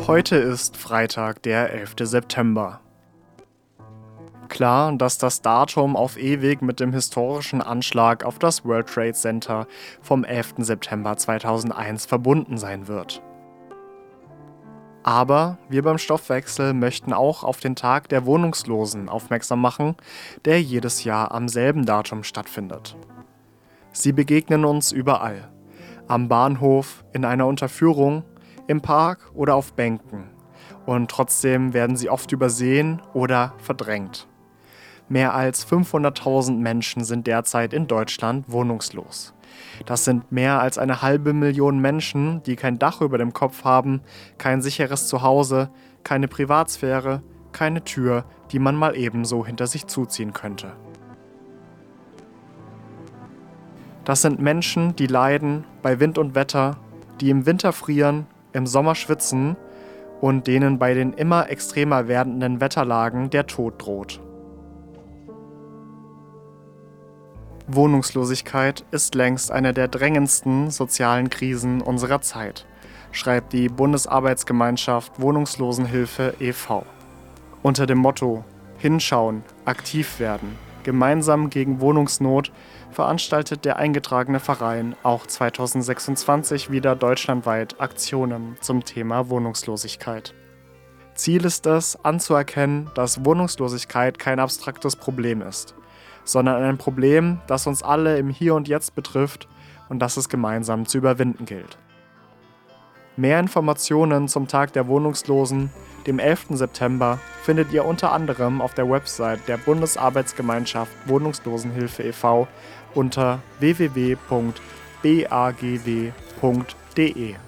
Heute ist Freitag, der 11. September. Klar, dass das Datum auf ewig mit dem historischen Anschlag auf das World Trade Center vom 11. September 2001 verbunden sein wird. Aber wir beim Stoffwechsel möchten auch auf den Tag der Wohnungslosen aufmerksam machen, der jedes Jahr am selben Datum stattfindet. Sie begegnen uns überall. Am Bahnhof, in einer Unterführung, im Park oder auf Bänken. Und trotzdem werden sie oft übersehen oder verdrängt. Mehr als 500.000 Menschen sind derzeit in Deutschland wohnungslos. Das sind mehr als 500.000 Menschen, die kein Dach über dem Kopf haben, kein sicheres Zuhause, keine Privatsphäre, keine Tür, die man mal ebenso hinter sich zuziehen könnte. Das sind Menschen, die leiden bei Wind und Wetter, die im Winter frieren, im Sommer schwitzen und denen bei den immer extremer werdenden Wetterlagen der Tod droht. Wohnungslosigkeit ist längst eine der drängendsten sozialen Krisen unserer Zeit, schreibt die Bundesarbeitsgemeinschaft Wohnungslosenhilfe e.V. Unter dem Motto Hinschauen, aktiv werden, gemeinsam gegen Wohnungsnot veranstaltet der eingetragene Verein auch 2026 wieder deutschlandweit Aktionen zum Thema Wohnungslosigkeit. Ziel ist es, anzuerkennen, dass Wohnungslosigkeit kein abstraktes Problem ist, sondern ein Problem, das uns alle im Hier und Jetzt betrifft und das es gemeinsam zu überwinden gilt. Mehr Informationen zum Tag der Wohnungslosen, dem 11. September, findet ihr unter anderem auf der Website der Bundesarbeitsgemeinschaft Wohnungslosenhilfe e.V. unter www.bagw.de.